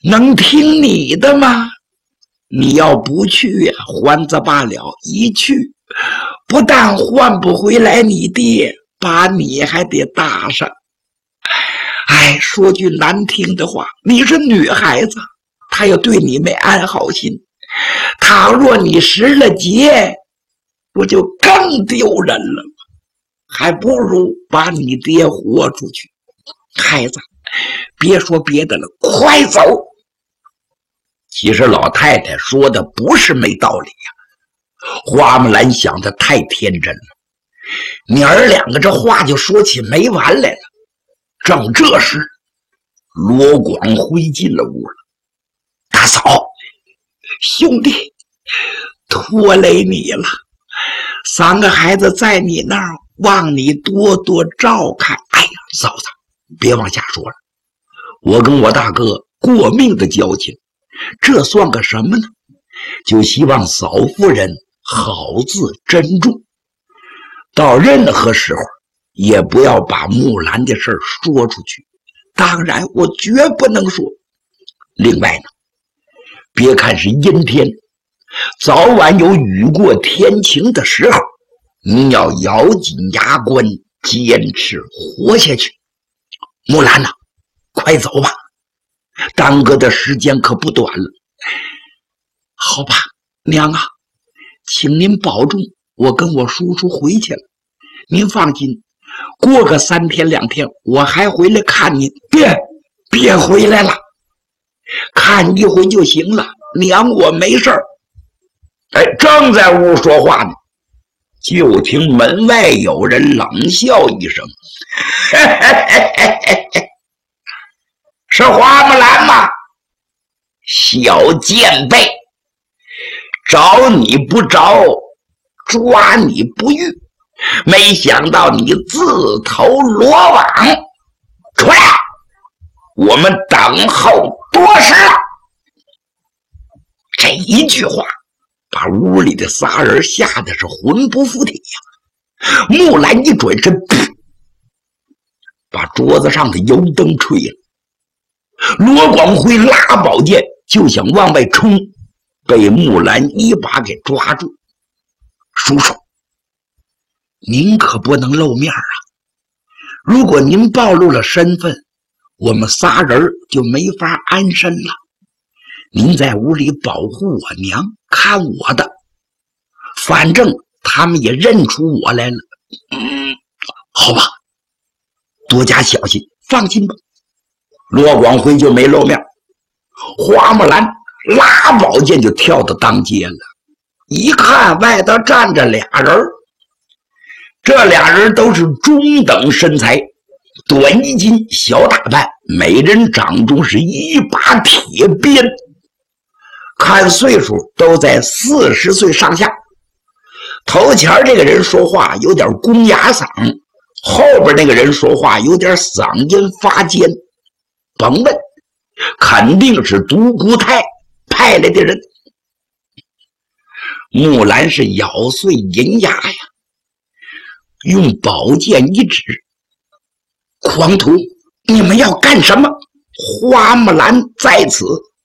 能听你的吗？你要不去呀，还则罢了，一去不但换不回来你爹，把你还得搭上。哎，说句难听的话，你是女孩子，她要对你没安好心，倘若你失了节，不就更丢人了吗？还不如把你爹活出去。孩子，别说别的了，快走！其实老太太说的不是没道理呀，花木兰想的太天真了，娘儿两个这话就说起没完来了。正这时，罗广辉进了屋了。大嫂，兄弟，拖累你了，三个孩子在你那儿，望你多多照看。哎呀，嫂子，别往下说了，我跟我大哥过命的交情，这算个什么呢？就希望嫂夫人好自珍重，到任何时候也不要把木兰的事说出去。当然我绝不能说。另外呢，别看是阴天，早晚有雨过天晴的时候，你要咬紧牙关，坚持活下去。木兰呐，快走吧，耽搁的时间可不短了。好吧，娘啊，请您保重，我跟我叔叔回去了。您放心，过个3天2天，我还回来看您。别回来了，看一回就行了。娘，我没事儿。哎，正在屋说话呢，就听门外有人冷笑一声：“是花木兰吗？小贱婢，找你不着，抓你不遇，没想到你自投罗网，出来，我们等候多时了。”这一句话把屋里的仨人吓得是魂不附体呀。木兰一转身，把桌子上的油灯吹了。罗广辉拉宝剑就想往外冲，被木兰一把给抓住。叔叔，您可不能露面啊！如果您暴露了身份，我们仨人就没法安身了。您在屋里保护我娘，看我的，反正他们也认出我来了。好吧，多加小心，放心吧。罗广辉就没露面，花木兰拉宝剑就跳到当街了。一看外头站着俩人，这俩人都是中等身材，短衣襟，小打扮，每人掌中是一把铁鞭，看岁数都在40岁上下。头前这个人说话有点公哑嗓，后边那个人说话有点嗓音发尖。甭问，肯定是独孤泰派来的人。木兰是咬碎银牙呀，用宝剑一指：“狂徒，你们要干什么？”花木兰在此。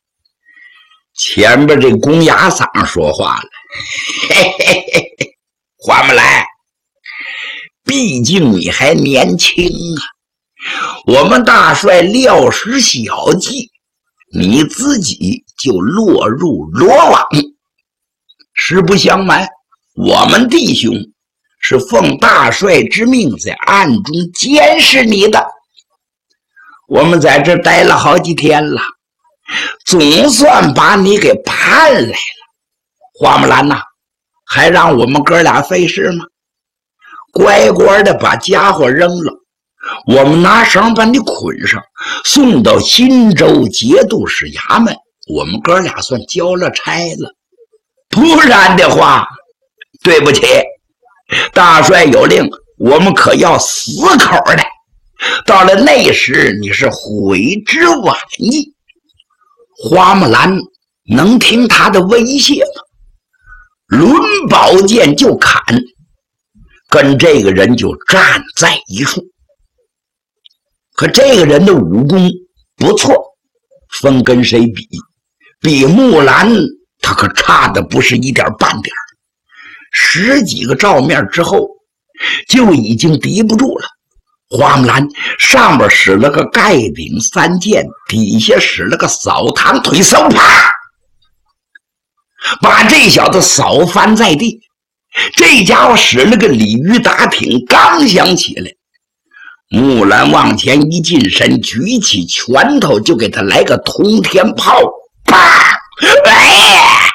前边这公哑嗓说话了：“嘿嘿嘿嘿，花木兰，毕竟你还年轻啊，我们大帅料施小计，你自己就落入罗网。实不相瞒，我们弟兄是奉大帅之命在暗中监视你的。我们在这待了好几天了，总算把你给盼来了。花木兰呐，还让我们哥俩费事吗？乖乖的把家伙扔了，我们拿绳把你捆上，送到新州节度使衙门，我们哥俩算交了差了。不然的话，对不起，大帅有令，我们可要死口的。到了那时，你是悔之晚矣。花木兰能听他的威胁吗？抡宝剑就砍，跟这个人就站在一处。可这个人的武功不错， 风跟谁比？比木兰他可差的不是一点半点，10几个照面之后就已经敌不住了。花木兰上边使了个盖顶3剑，底下使了个扫堂腿扫，啪，把这小子扫翻在地。这家伙使了个鲤鱼打挺，刚想起来，木兰往前一近身，举起拳头就给他来个通天炮，啪！哎，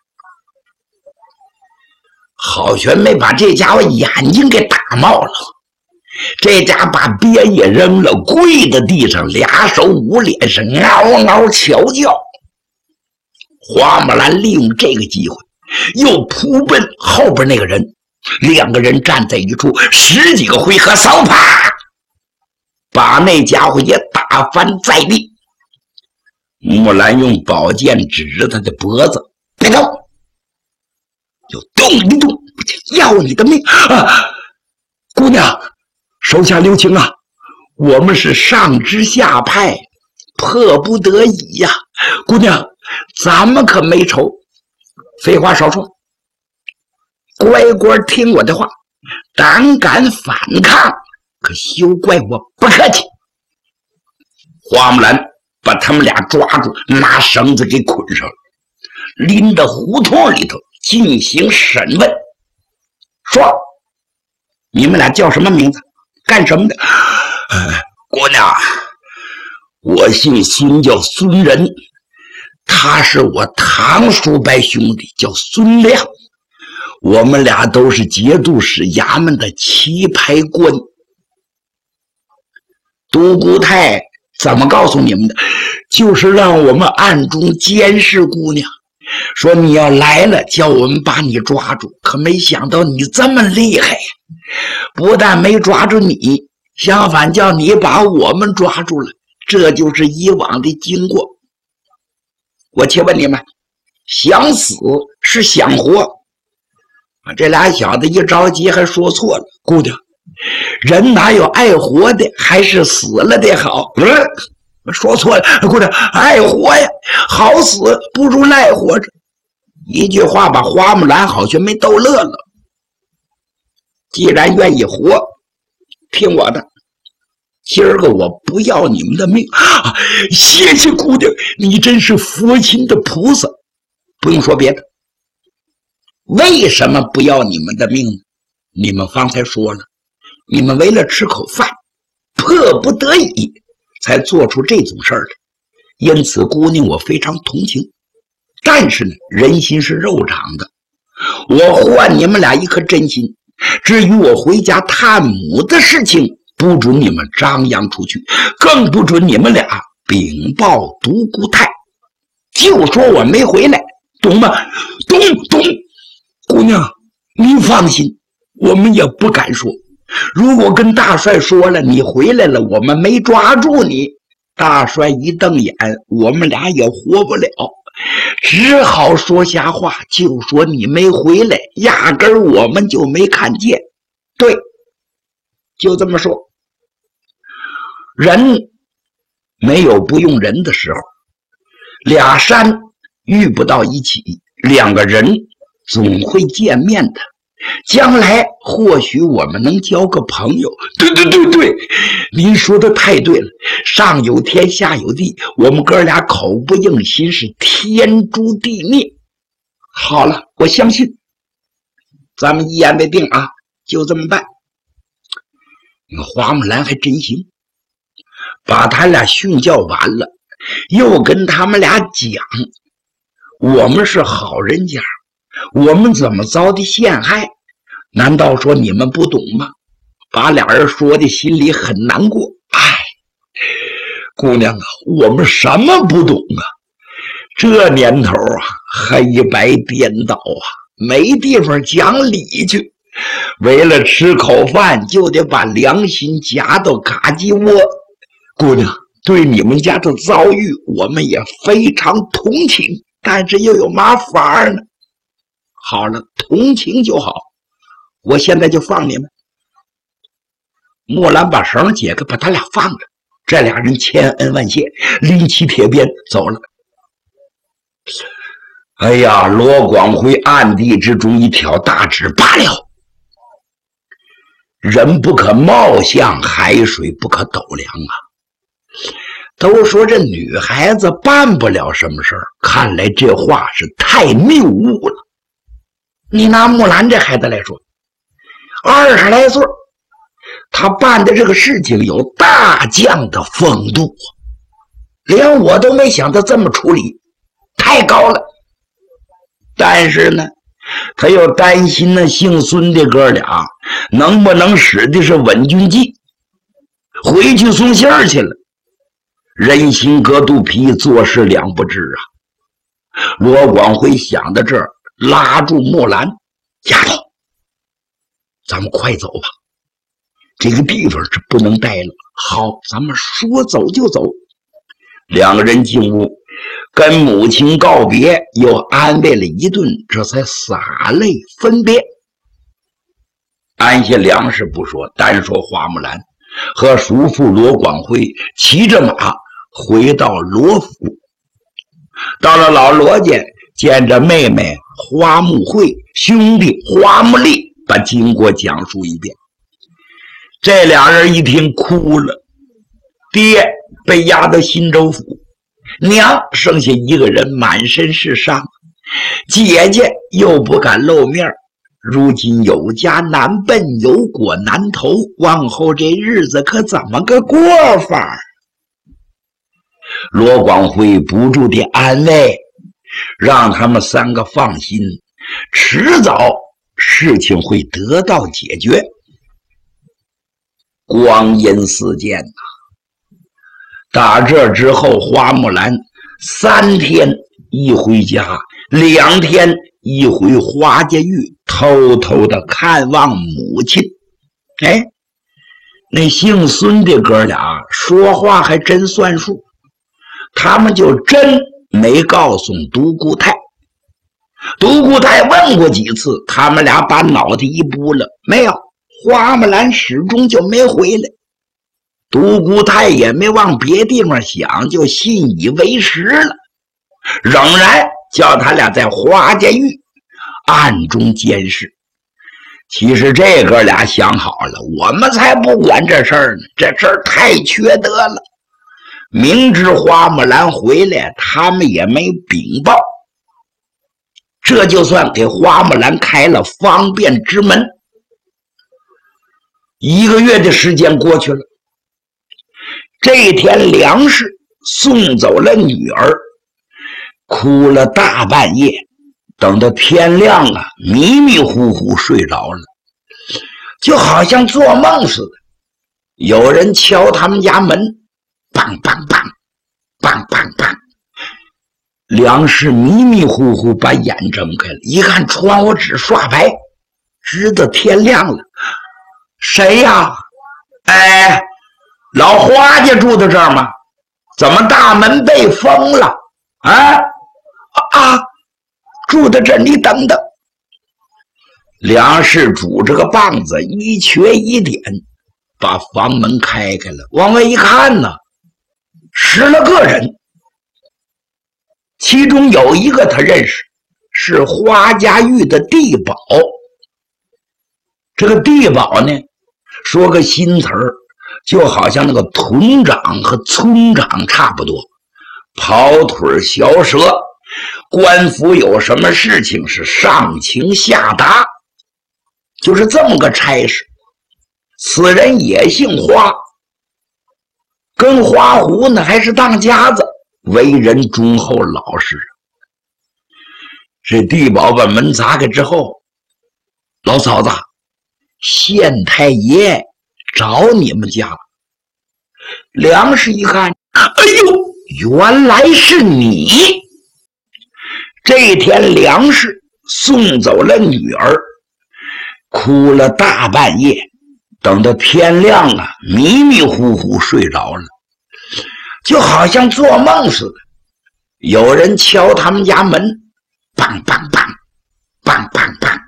好悬没把这家伙眼睛给打冒了。这家把鞭也扔了，跪在地上，俩手捂脸，是嗷嗷瞧叫。花木兰利用这个机会又扑奔后边那个人，2个人站在一处，10几个回合扫，啪，把那家伙也打翻在地。木兰用宝剑指着他的脖子，别动，就动一动，要你的命啊！姑娘，手下留情啊，我们是上知下派，迫不得已呀。姑娘，咱们可没仇。废话少说，乖乖听我的话，胆敢反抗，可休怪我不客气。花木兰把他们俩抓住，拿绳子给捆上了，拎到胡同里头进行审问。说，你们俩叫什么名字？干什么的？姑娘，我姓孙，叫孙仁，他是我堂叔伯兄弟，叫孙亮。我们俩都是节度使衙门的棋牌官。独孤太怎么告诉你们的？就是让我们暗中监视姑娘，说你要来了，叫我们把你抓住。可没想到你这么厉害呀！不但没抓住你，相反叫你把我们抓住了。这就是以往的经过。我且问你们，想死是想活？这俩小子一着急还说错了。姑娘，人哪有爱活的，还是死了的好。说错了，姑娘，爱活呀，好死不如赖活着。一句话把花木兰好像没逗乐了。既然愿意活，听我的，今儿个我不要你们的命啊！谢谢姑娘，你真是佛心的菩萨。不用说别的，为什么不要你们的命呢？你们方才说了，你们为了吃口饭，迫不得已才做出这种事儿来。因此姑娘我非常同情，但是呢，人心是肉长的，我换你们俩一颗真心。至于我回家探母的事情，不准你们张扬出去，更不准你们俩禀报独孤太，就说我没回来，懂吗？懂。姑娘您放心，我们也不敢说。如果跟大帅说了你回来了，我们没抓住你，大帅一瞪眼，我们俩也活不了，只好说瞎话，就说你没回来，压根儿我们就没看见。对，就这么说。人没有不用人的时候，俩山遇不到一起，2个人总会见面的。将来或许我们能交个朋友。对，您说的太对了，上有天下有地，我们哥俩口不应心，是天诛地灭。好了，我相信咱们一言为定啊，就这么办。花木兰还真行，把他俩训教完了，又跟他们俩讲，我们是好人家，我们怎么遭的陷害，难道说你们不懂吗？把俩人说的心里很难过。姑娘啊，我们什么不懂啊？这年头啊，黑白颠倒啊，没地方讲理去。为了吃口饭，就得把良心夹到嘎叽窝。姑娘，对你们家的遭遇，我们也非常同情，但是又有嘛法呢？好了，同情就好，我现在就放你们。木兰把绳解开，把他俩放着， 这俩人千恩万谢，拎起铁鞭走了。哎呀，罗光辉暗地之中一挑大指，罢了。人不可貌相，海水不可斗量啊！都说这女孩子办不了什么事儿，看来这话是太谬误了。你拿木兰这孩子来说，20来岁，他办的这个事情有大将的风度，连我都没想到这么处理，太高了。但是呢，他又担心那姓孙的哥俩能不能使的是稳军计，回去送信儿去了。人心隔肚皮，做事两不知啊。罗广辉想到这儿，拉住木兰：“丫头，咱们快走吧，这个地方是不能待了。”好，咱们说走就走。两个人进屋，跟母亲告别，又安慰了一顿，这才洒泪分别。安下粮食不说，单说花木兰和叔父罗广辉骑着马回到罗府。到了老罗家，见着妹妹花木慧，兄弟花木丽，把经过讲述一遍。这俩人一听哭了，爹被押到新州府，娘剩下一个人，满身是伤，姐姐又不敢露面，如今有家难奔，有果难投，往后这日子可怎么个过法？罗广辉不住地安慰，让他们三个放心，迟早事情会得到解决。光阴似箭呐！打这之后，花木兰3天一回家，2天一回花家峪，偷偷的看望母亲。哎，那姓孙的哥俩说话还真算数，他们就真没告诉独孤太。独孤太问过几次，他们俩把脑袋一拨了，没有。花木兰始终就没回来，独孤太也没往别地方想，就信以为实了，仍然叫他俩在花家峪暗中监视。其实这哥俩想好了，我们才不管这事儿呢，这事儿太缺德了。明知花木兰回来，他们也没禀报，这就算给花木兰开了方便之门。1个月的时间过去了，这天梁氏送走了女儿，哭了大半夜，等到天亮了，迷迷糊糊睡着了，就好像做梦似的。有人敲他们家门，梆梆梆梆梆梆。梁氏迷迷糊糊把眼睁开了，一看窗户纸刷白，知道天亮了。谁呀？哎，老花家住在这儿吗？怎么大门被封了？啊，住在这儿，你等等。梁氏拄着个棒子，一瘸一点把房门开开了，往外一看呢，10来个人，其中有一个他认识，是花家峪的地保。这个地保呢，说个新词儿，就好像那个屯长和村长差不多，跑腿小舌，官府有什么事情是上情下达，就是这么个差事。此人也姓花，跟花狐呢还是当家子，为人忠厚老实。这地保把门砸开之后，老嫂子，县太爷找你们家。梁氏一看，哎呦，原来是你。这天梁氏送走了女儿，哭了大半夜，等到天亮了，迷迷糊糊睡着了，就好像做梦似的。有人敲他们家门，梆梆梆梆梆梆。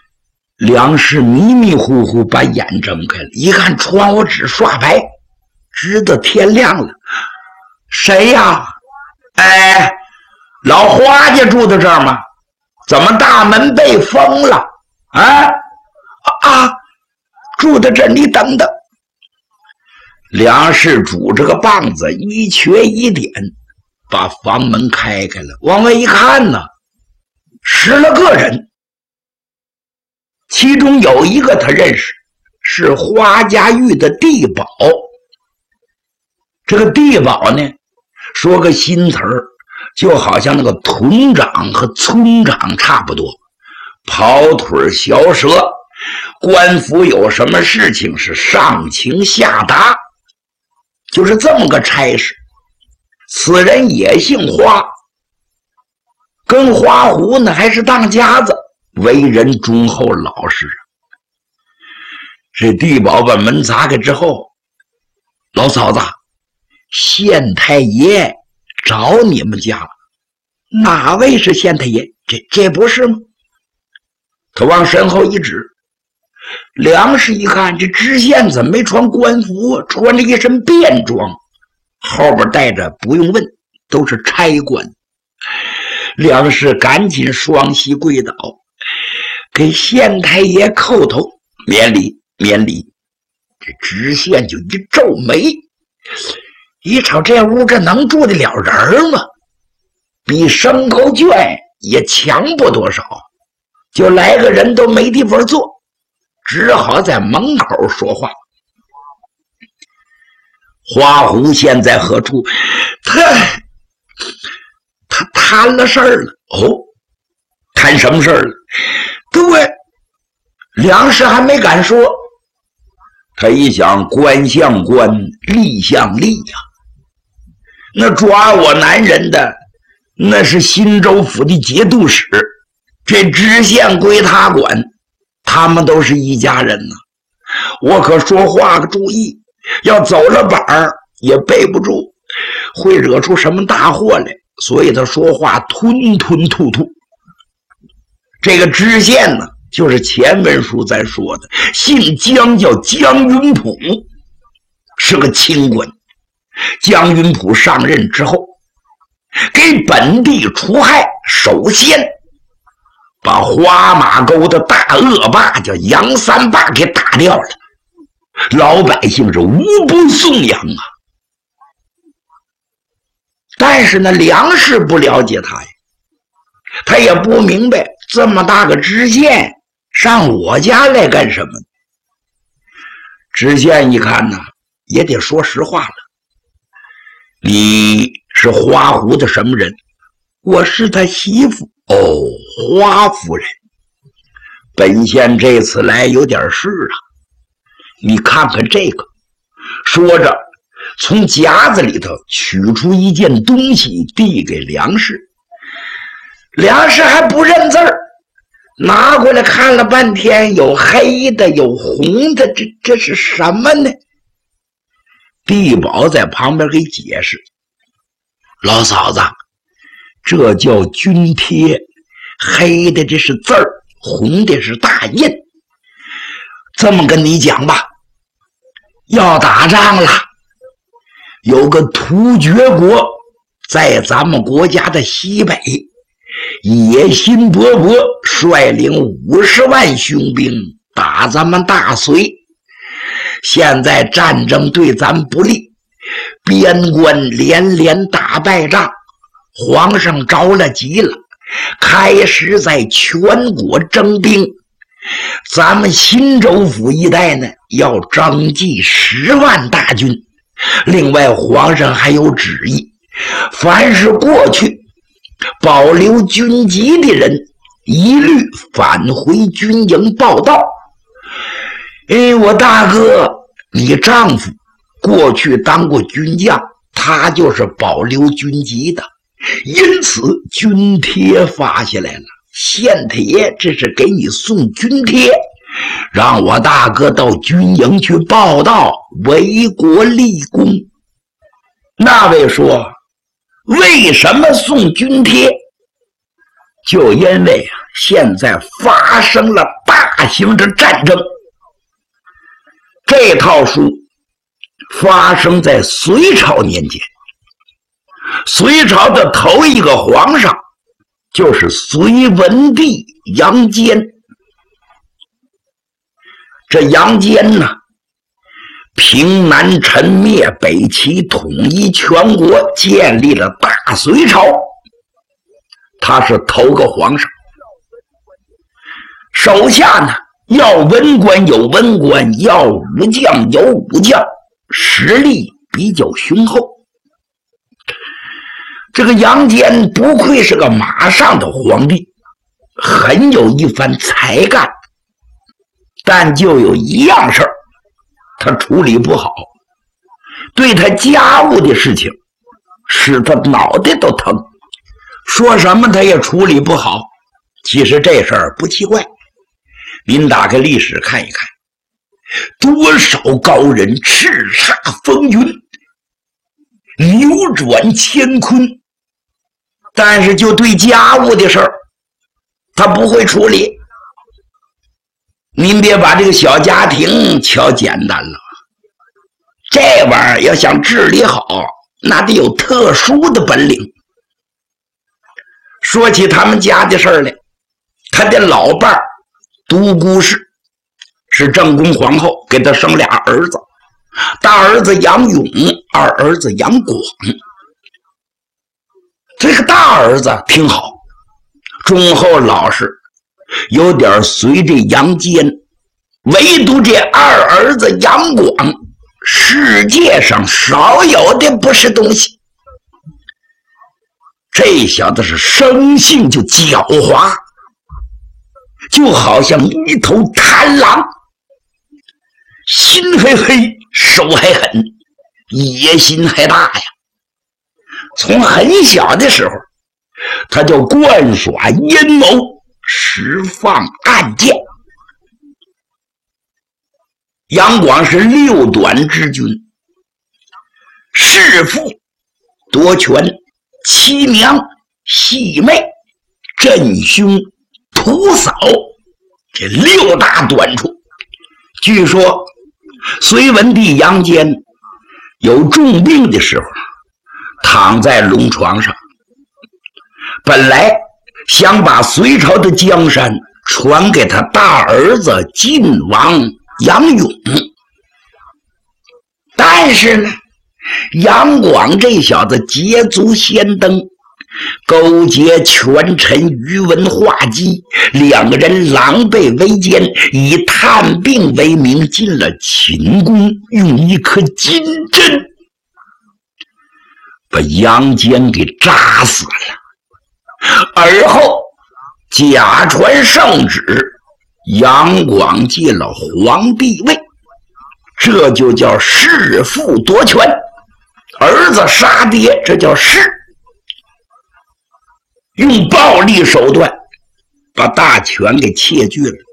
梁氏迷迷糊糊把眼睁开了，一看窗户纸刷白， 直到天亮了。谁呀？哎，老花家住在这儿吗？怎么大门被封了？啊，住在这儿，你等等。梁氏拄着个棒子，一瘸一点，把房门开开了。往外一看呢，10来个人，其中有一个他认识，是花家峪的地保。这个地保呢，说个新词儿，就好像那个屯长和村长差不多，跑腿小舌，官府有什么事情是上情下达，就是这么个差事。此人也姓花，跟花狐呢还是当家子，为人忠厚老实。这地保把门砸开之后，老嫂子，县太爷找你们家了。哪位是县太爷？这不是吗？他往身后一指。梁氏一看，这知县怎么没穿官服，穿着一身便装，后边带着不用问，都是差官。梁氏赶紧双膝跪倒，给县太爷叩头，免礼免礼。这知县就一皱眉，一瞅这屋这能住得了人吗？比牲口圈也强不多少，就来个人都没地方坐，只好在门口说话。花狐现在何处？他摊了事儿了。哦，摊什么事儿了？各位，梁氏还没敢说。他一想，官像官，吏像吏呀，那抓我男人的那是新州府的节度使，这知县归他管，他们都是一家人呢。我可说话个注意，要走了板儿也背不住，会惹出什么大祸来。所以他说话吞吞吐吐。这个知县呢，就是前文书在说的，姓姜，叫姜云普，是个清官。姜云普上任之后，给本地除害，首先把花马沟的大恶霸叫杨三霸给打掉了，老百姓是无不颂扬啊。但是呢，梁氏不了解他呀，他也不明白这么大个知县上我家来干什么。知县一看呢，也得说实话了。你是花狐的什么人？我是他媳妇。哦，花夫人，本县这次来有点事啊，你看看这个。说着从夹子里头取出一件东西递给梁氏。梁氏还不认字儿，拿过来看了半天，有黑的有红的，这是什么呢？地保在旁边给解释，老嫂子，这叫军贴，黑的这是字儿，红的是大印。这么跟你讲吧，要打仗了，有个突厥国在咱们国家的西北，野心勃勃，率领50万雄兵打咱们大隋。现在战争对咱不利，边关连连打败仗，皇上着了急了，开始在全国征兵。咱们新州府一带呢，要征集10万大军。另外皇上还有旨意，凡是过去保留军籍的人，一律返回军营报到。我大哥，你丈夫过去当过军将，他就是保留军籍的，因此军贴发下来了。县太爷这是给你送军贴，让我大哥到军营去报道，为国立功。那位说，为什么送军贴？就因为现在发生了大型的战争。这套书发生在隋朝年间。隋朝的头一个皇上就是隋文帝杨坚。这杨坚呢，平南陈灭，北齐统一全国，建立了大隋朝。他是头个皇上，手下呢要文官有文官，要武将有武将，实力比较雄厚。这个杨坚不愧是个马上的皇帝，很有一番才干，但就有一样事儿他处理不好，对他家务的事情使他脑袋都疼，说什么他也处理不好。其实这事儿不奇怪，您打开历史看一看，多少高人叱咤风云，扭转乾坤，但是就对家务的事儿他不会处理。您别把这个小家庭瞧简单了，这玩意儿要想治理好，那得有特殊的本领。说起他们家的事儿来，他的老伴儿独孤氏是正宫皇后，给他生俩儿子，大儿子杨勇，二儿子杨广。这个大儿子挺好，忠厚老实，有点随着杨坚，唯独这二儿子杨广，世界上少有的不是东西。这小子是生性就狡猾，就好像一头贪狼，心还黑，手还狠，野心还大呀。从很小的时候，他就惯耍阴谋，释放暗箭。杨广是六短之君，弑父夺权，欺娘戏妹，镇凶屠嫂，这六大短处。据说隋文帝杨坚有重病的时候，躺在龙床上，本来想把隋朝的江山传给他大儿子晋王杨勇，但是呢，杨广这小子捷足先登，勾结权臣宇文化及，两个人狼狈为奸，以探病为名进了秦宫，用一颗金针把杨坚给扎死了，而后假传圣旨，杨广进了皇帝位，这就叫弑父夺权，儿子杀爹，这叫弑。用暴力手段把大权给窃据了。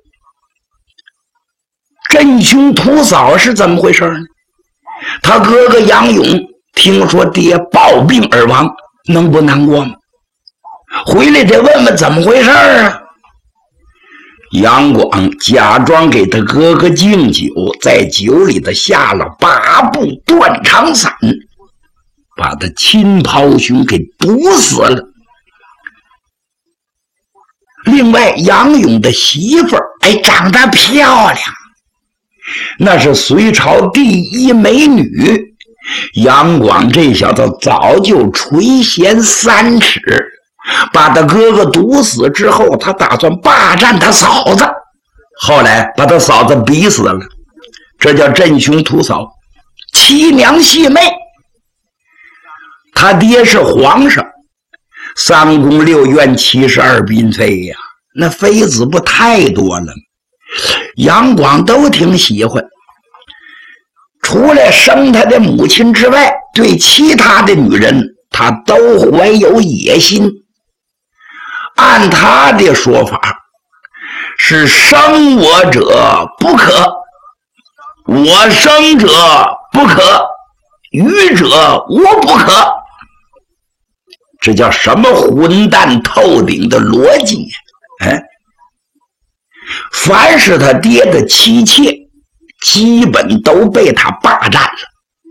镇凶屠嫂是怎么回事呢？他哥哥杨勇听说爹暴病而亡，能不难过吗？回来得问问怎么回事啊。杨广假装给他哥哥敬酒，在酒里头下了8步断肠散，把他亲胞兄给毒死了。另外，杨勇的媳妇儿长得漂亮，那是隋朝第一美女。杨广这小子早就垂涎3尺，把他哥哥毒死之后，他打算霸占他嫂子，后来把他嫂子逼死了，这叫镇凶屠嫂，欺娘戏妹。他爹是皇上，3宫6院72嫔妃呀，那妃子不太多了，杨广都挺喜欢。除了生他的母亲之外，对其他的女人他都怀有野心。按他的说法，是生我者不可，我生者不可，愚者无不可。这叫什么混蛋透顶的逻辑呀？凡是他爹的妻妾，基本都被他霸占了。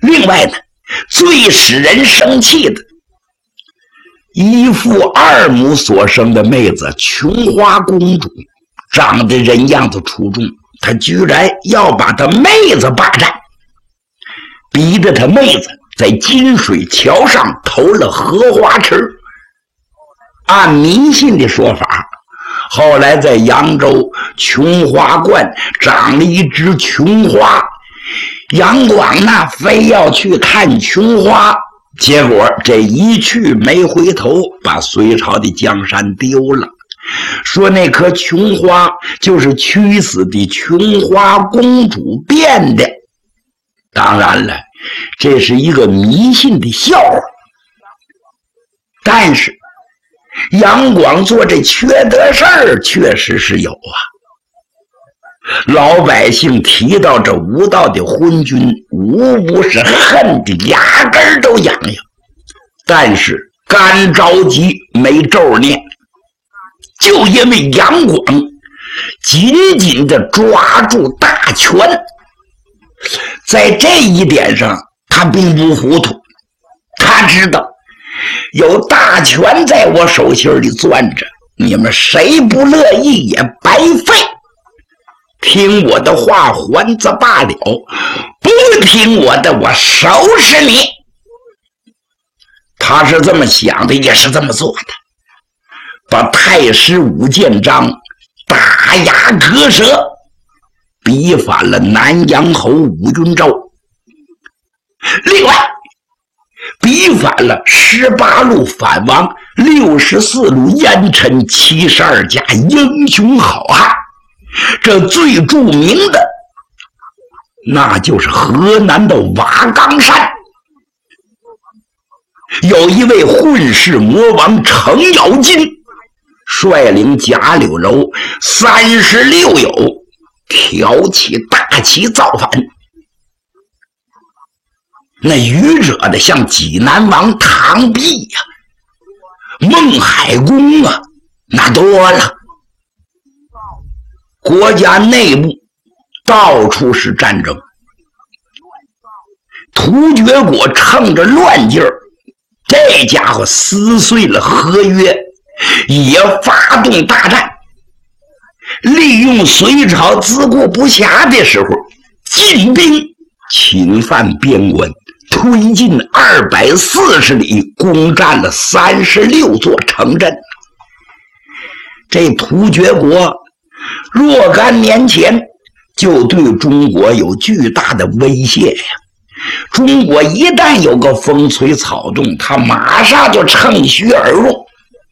另外呢，最使人生气的，一父二母所生的妹子琼花公主，长得人样子出众，他居然要把他妹子霸占，逼得他妹子在金水桥上投了荷花池。按迷信的说法，后来在扬州琼花观长了一只琼花，杨广呢非要去看琼花，结果这一去没回头，把隋朝的江山丢了。说那棵琼花就是屈死的琼花公主变的，当然了，这是一个迷信的笑话。但是杨广做这缺德事儿确实是有啊。老百姓提到这无道的昏君，无不是恨的牙根都痒痒，但是干着急没咒念，就因为杨广紧紧地抓住大权，在这一点上他并不糊涂，他知道有大权在我手心里攥着，你们谁不乐意也白费，听我的话还则罢了，不听我的我收拾你。他是这么想的，也是这么做的，把太师武建章打牙割舌，逼反了南阳侯武云昭，另外逼反了18路反王64路烟尘72家英雄好汉。这最著名的那就是河南的瓦岗山，有一位混世魔王程咬金，率领贾柳柔36友挑起大旗造反。那愚者的像济南王唐弼呀、孟海公啊，那多了。国家内部到处是战争，突厥国趁着乱劲儿，这家伙撕碎了合约，也发动大战，利用隋朝自顾不暇的时候，进兵侵犯边关，推进240里，攻占了36座城镇。这突厥国若干年前就对中国有巨大的威胁呀！中国一旦有个风吹草动，他马上就趁虚而入。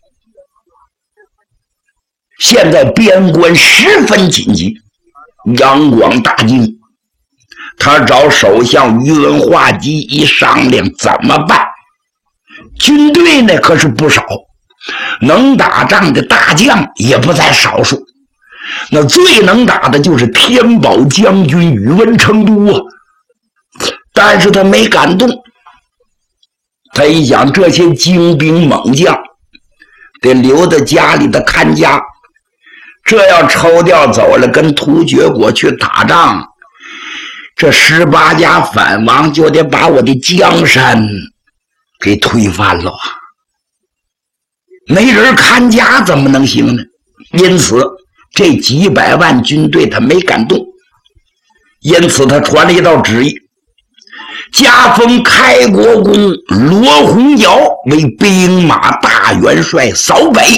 现在边关十分紧急，杨广大惊，他找首相宇文化及一商量怎么办。军队呢可是不少，能打仗的大将也不在少数。那最能打的就是天宝将军宇文成都啊，但是他没敢动。他一想，这些精兵猛将得留在家里的看家，这要抽调走了，跟突厥国去打仗，这18家反王就得把我的江山给推翻了啊！没人看家怎么能行呢？因此这几百万军队他没敢动，因此他传了一道旨意，加封开国公罗洪尧为兵马大元帅，扫北，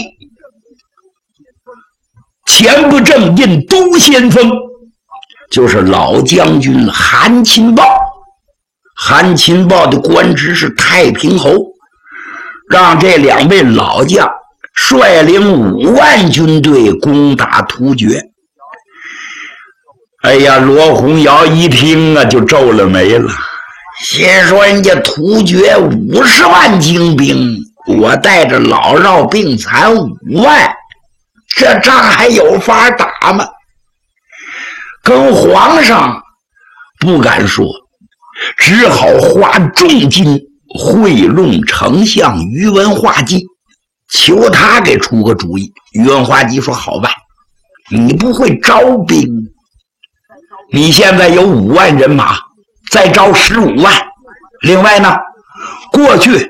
前不正印都先锋，就是老将军韩钦豹。韩钦豹的官职是太平侯，让这2位老将率领5万军队攻打突厥。哎呀，罗洪尧一听啊，就皱了眉了，心说人家突厥50万精兵，我带着老弱病残5万，这仗还有法打吗？跟皇上不敢说，只好花重金贿赂丞相宇文化及，求他给出个主意。宇文化及说：“好办，你不会招兵，你现在有5万人马，再招15万， 另外呢，过去